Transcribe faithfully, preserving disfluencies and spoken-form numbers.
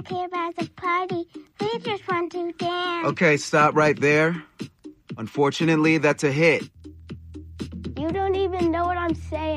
don't care about the party. We just want to dance. Okay, stop right there. Unfortunately, that's a hit. You don't even know what I'm saying.